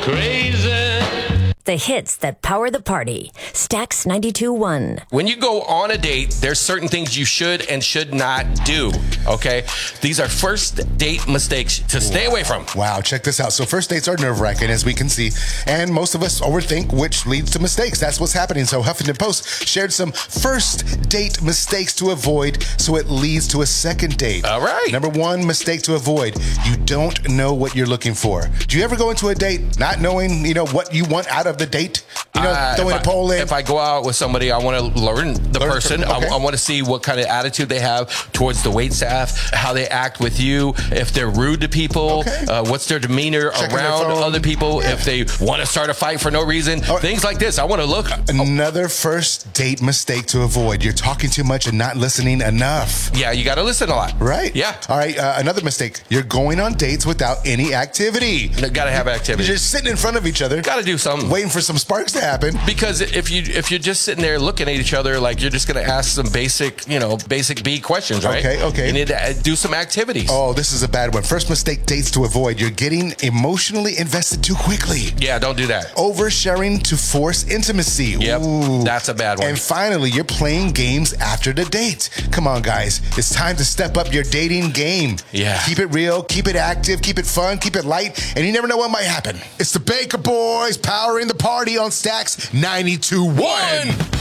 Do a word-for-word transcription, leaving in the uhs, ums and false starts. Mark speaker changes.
Speaker 1: crazy.
Speaker 2: The hits that power the party. Stax ninety-two point one.
Speaker 3: When you go on a date, there's certain things you should and should not do, okay? These are first date mistakes to stay away from.
Speaker 4: Wow, check this out. So first dates are nerve-wracking, as we can see, and most of us overthink, which leads to mistakes. That's what's happening. So Huffington Post shared some first date mistakes to avoid so it leads to a second date.
Speaker 3: All right.
Speaker 4: Number one mistake to avoid. You don't know what you're looking for. Do you ever go into a date not knowing, you know, what you want out of the date? You know,
Speaker 3: Uh,
Speaker 4: throwing a
Speaker 3: if I-
Speaker 4: poll in.
Speaker 3: If I go out with somebody, I want to learn the
Speaker 4: Learn
Speaker 3: person.
Speaker 4: from- okay.
Speaker 3: I, I want to see what kind of attitude they have towards the wait staff, how they act with you, if they're rude to people,
Speaker 4: Okay.
Speaker 3: uh, what's their demeanor
Speaker 4: Checking their
Speaker 3: around
Speaker 4: phone.
Speaker 3: other people,
Speaker 4: Yeah.
Speaker 3: if they want to start a fight for no reason,
Speaker 4: Oh.
Speaker 3: things like this. I want to look.
Speaker 4: Another first date mistake to avoid. You're talking too much and not listening enough.
Speaker 3: Yeah, you got to listen a lot.
Speaker 4: Right?
Speaker 3: Yeah.
Speaker 4: All right. Uh, another mistake. You're going on dates without any activity.
Speaker 3: Got to have activity.
Speaker 4: You're just sitting in front of each other.
Speaker 3: Got to do something.
Speaker 4: Waiting for some sparks to happen.
Speaker 3: Because if you if you're just sitting there looking at each other, like you're just going to ask some basic, you know, basic B questions, right?
Speaker 4: Okay, okay.
Speaker 3: You need to uh, do some activities.
Speaker 4: Oh, this is a bad one. First mistake dates to avoid. You're getting emotionally invested too quickly.
Speaker 3: Yeah, don't do that.
Speaker 4: Oversharing to force intimacy.
Speaker 3: Yep,
Speaker 4: Ooh.
Speaker 3: that's a bad one.
Speaker 4: And finally, you're playing games after the date. Come on, guys. It's time to step up your dating game.
Speaker 3: Yeah.
Speaker 4: Keep it real, keep it active, keep it fun, keep it light, and you never know what might happen. It's the Baker Boys powering the party on Stax ninety-two point one.